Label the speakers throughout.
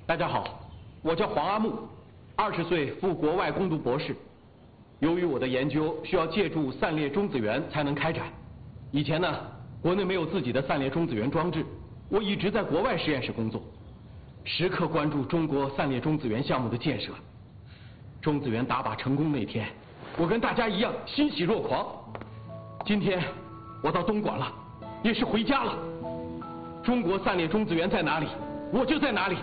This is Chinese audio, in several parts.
Speaker 1: 大家好，我叫黄阿木，20岁赴国外攻读博士。由于我的研究需要借助散列中子源才能开展，以前呢，国内没有自己的散列中子源装置，我一直在国外实验室工作，时刻关注中国散列中子源项目的建设。中子源打靶成功那天，我跟大家一样欣喜若狂。今天我到东莞了，也是回家了。中国散列中子源在哪里，我就在哪里。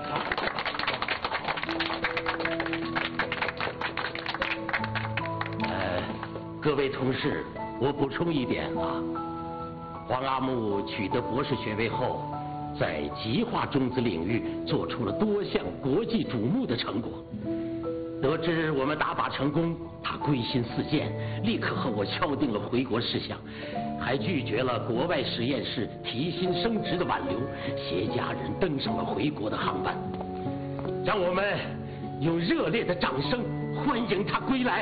Speaker 2: 各位同事，我补充一点啊，黄阿木取得博士学位后，在极化中子领域做出了多项国际瞩目的成果。得知我们打靶成功，他归心似箭，立刻和我敲定了回国事项，还拒绝了国外实验室提薪升职的挽留，携家人登上了回国的航班。让我们用热烈的掌声欢迎他归来。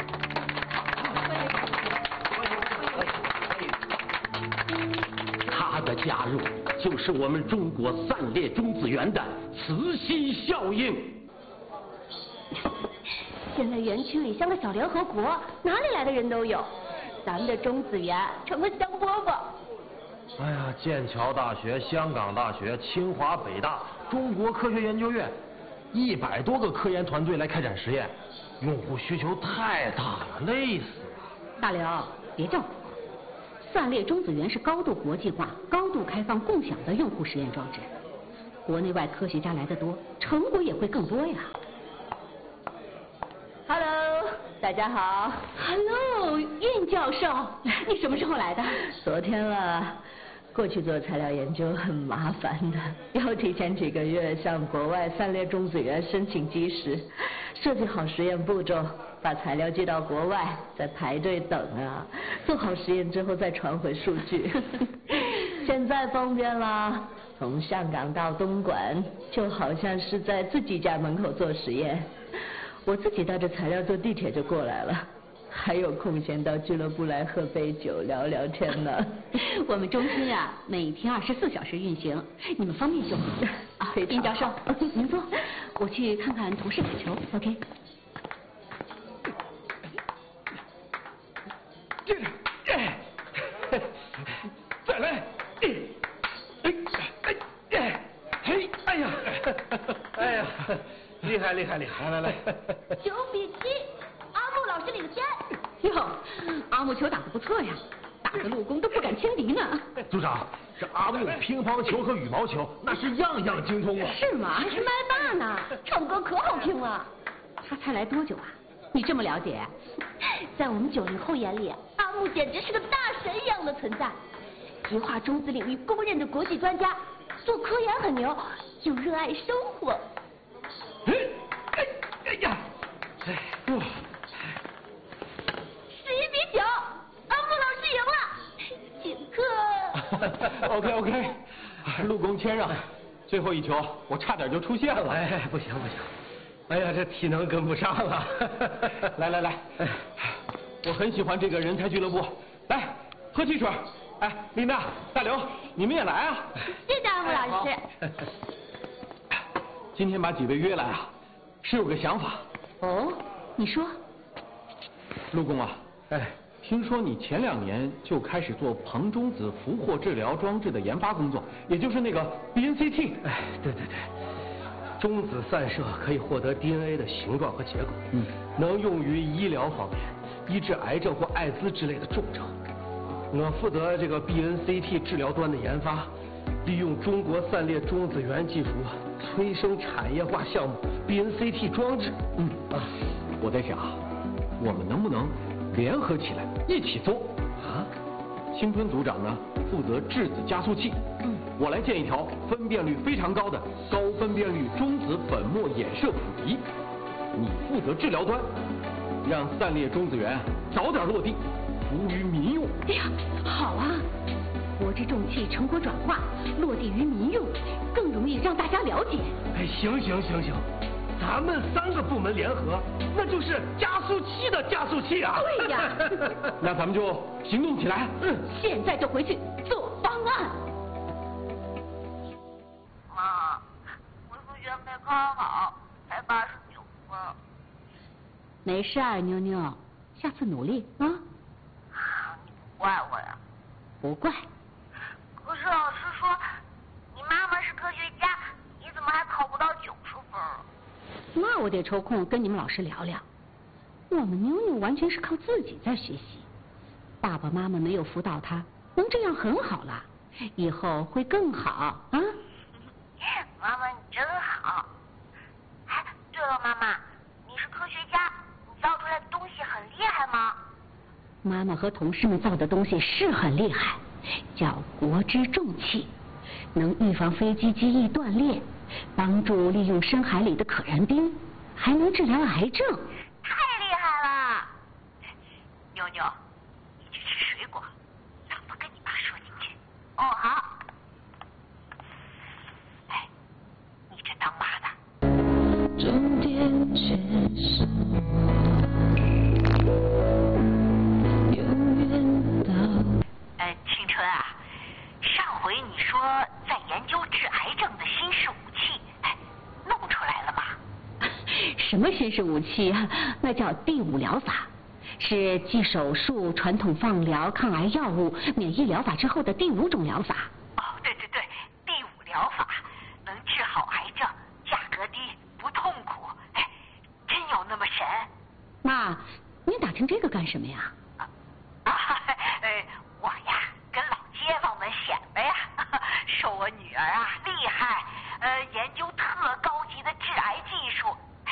Speaker 2: 他的加入就是我们中国散列中子源的磁吸效应。
Speaker 3: 现在园区里像个小联合国，哪里来的人都有，咱们的中子源成了香饽饽。
Speaker 4: 哎呀，剑桥大学、香港大学、清华、北大、中国科学研究院，100多个科研团队来开展实验，用户需求太大了，累死了。
Speaker 5: 大刘，别叫苦，散列中子源是高度国际化、高度开放、共享的用户实验装置，国内外科学家来得多，成果也会更多呀。
Speaker 3: Hello， 大家好。
Speaker 5: Hello， 苑教授，你什么时候来的？
Speaker 3: 昨天了。过去做材料研究很麻烦的，要提前几个月向国外散列中子源申请基石，设计好实验步骤，把材料寄到国外，再排队等啊，做好实验之后再传回数据。现在方便了，从香港到东莞，就好像是在自己家门口做实验。我自己带着材料坐地铁就过来了，还有空闲到俱乐部来喝杯酒聊聊天呢。
Speaker 5: 我们中心啊，每天24小时运行，你们方便就好。啊，殷教授，您坐，我去看看同事打球。OK。
Speaker 4: 再来！哎呀！哎呀！厉害厉害厉害！来来来
Speaker 3: ！9比7，阿木老师领先。
Speaker 5: 哟，阿木球打得不错呀，打得陆工都不敢轻敌呢。
Speaker 4: 组长，这阿木乒乓球和羽毛球那是样样精通啊。
Speaker 5: 是吗？
Speaker 3: 还是麦霸呢，唱歌可好听了。
Speaker 5: 他才来多久啊？你这么了解？
Speaker 3: 在我们90后眼里，阿木简直是个大神一样的存在，极化中子领域公认的国际专家，做科研很牛，又热爱生活。
Speaker 4: 哎呀！哇！11
Speaker 3: 比9，阿木老师赢了，请客。
Speaker 1: OK， 陆公谦让，最后一球我差点就出线了。
Speaker 4: 哎，不行不行，哎呀，这体能跟不上了。
Speaker 1: 来，我很喜欢这个人才俱乐部，来喝汽水。哎，琳达、大刘，你们也来啊！
Speaker 3: 谢谢阿木老师。
Speaker 1: 今天把几位约来啊，是有个想法。
Speaker 5: 哦，你说。
Speaker 1: 陆公啊，听说你前2年就开始做硼中子俘获治疗装置的研发工作，也就是那个 BNCT。
Speaker 4: 对，中子散射可以获得 DNA 的形状和结构，能用于医疗方面，医治癌症或艾滋之类的重症。我负责这个 BNCT 治疗端的研发，利用中国散列中子源技术催生产业化项目 BNCT 装置。
Speaker 1: 我在想，我们能不能联合起来一起做啊？青春组长呢负责质子加速器，我来建一条分辨率非常高的高分辨率中子粉末衍射谱仪，你负责治疗端，让散列中子源早点落地，服务于民用。
Speaker 5: 哎呀，好啊！国之重器成果转化，落地于民用，更容易让大家了解。
Speaker 4: 哎，行，咱们3个部门联合，那就是加速器的加速器啊！
Speaker 5: 对呀，
Speaker 1: 那咱们就行动起来。
Speaker 5: 现在就回去做方案。
Speaker 6: 妈，我数学没好，才89分。
Speaker 5: 没事儿，妞妞，下次努力啊。
Speaker 6: 你不怪我呀？
Speaker 5: 不怪。
Speaker 6: 可是老师说，你妈妈是科学家，你怎么还考不到90分？
Speaker 5: 那我得抽空跟你们老师聊聊。我们妞妞完全是靠自己在学习，爸爸妈妈没有辅导她，能这样很好了，以后会更好啊。
Speaker 6: 妈妈，你真好。哎，对了，妈妈，你是科学家，你造出来的东西很厉害吗？
Speaker 5: 妈妈和同事们造的东西是很厉害，叫国之重器，能预防飞机机翼断裂，帮助利用深海里的可燃冰，还能治疗癌症。
Speaker 6: 太厉害了！妞妞，你去吃水果，老婆跟你妈说几句。哦，好。哎，你这当妈的。终点却是永远到。青春啊，上回你说在研究治癌症的新式武器，弄出来了吗？
Speaker 5: 什么新式武器啊？那叫第5疗法，是继手术、传统放疗、抗癌药物、免疫疗法之后的第5种疗法。
Speaker 6: 哦，对，第5疗法能治好癌症，价格低，不痛苦，真有那么神？
Speaker 5: 妈，你打听这个干什么呀？
Speaker 6: 我呀跟老街坊们显摆呀，说我女儿啊厉害，研究特高级的治癌技术。